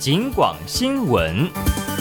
警广新闻。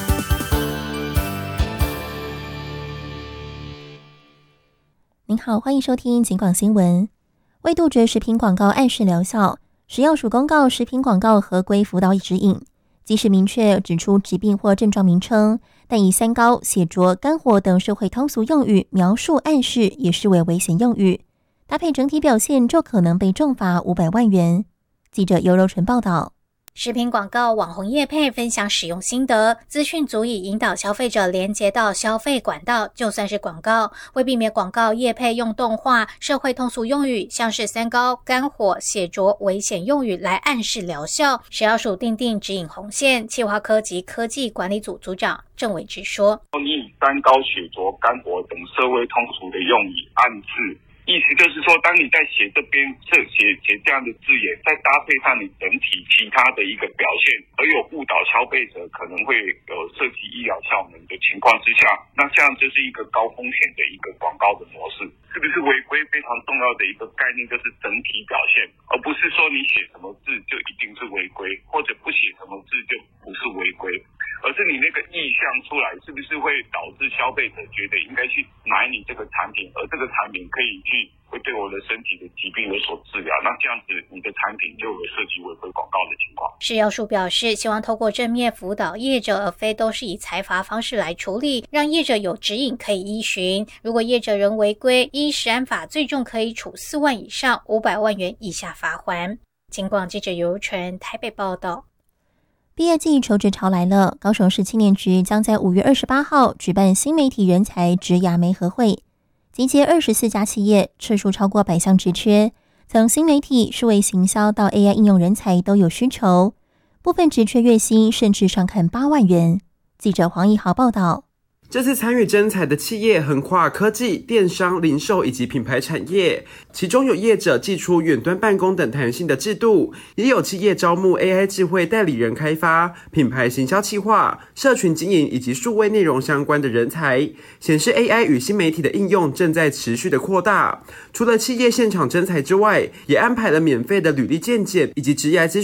您好，欢迎收听警广新闻。为杜绝食品广告暗示疗效，食药署公告食品广告合规辅导指引，即使明确指出疾病或症状名称，但以三高、血浊、肝火等社会通俗用语描述暗示，也视为危险用语，搭配整体表现就可能被重罚500万元。记者尤柔纯报道。 食品广告网红业配分享使用心得，资讯足以引导消费者连接到消费管道，就算是广告。为避免广告业配用动画、社会通俗用语，像是三高、肝火、血浊危险用语来暗示疗效，食药署订定指引红线。企划科及科技管理组组长郑伟之说： 你以三高、血浊、肝火等社会通俗的用语暗示，意思就是说，当你在写这边写这样的字眼，再搭配上你整体其他的一个表现，而有误导消费者可能会有涉及医疗效能的情况之下，那这样就是一个高风险的一个广告的模式。是不是违规非常重要的一个概念，就是整体表现，而不是说你写什么字就一定是违规，或者不写什么字就不是违规，而是你那个意向出来，是不是会导致消费者觉得应该去买你这个产品，而这个产品可以会对我的身体的疾病有所治疗，那这样子你的产品就有涉及违规广告的情况。 食药署表示，希望透过正面辅导业者，而非都是以裁罚方式来处理，让业者有指引可以依循。如果业者仍违规，依食安法最重可以处4万以上500万元以下罚锾。警广记者尤纯台北报道。 毕业季求职潮来了，高雄市青年局将在5月28号举办新媒体人才职涯媒合会，集结24家企业，测出超过100项职缺，从新媒体、数位行销到 AI 应用人才都有需求，部分职缺月薪甚至上看8万元。记者黄义豪报道。 这次参与征才的企业横跨科技、电商、零售以及品牌产业，其中有业者祭出远端办公等弹性的制度，也有企业招募 AI 智慧代理人开发、品牌行销企划、社群经营以及数位内容相关的人才，显示 AI 与新媒体的应用正在持续的扩大。除了企业现场征才之外，也安排了免费的履历健检以及职涯咨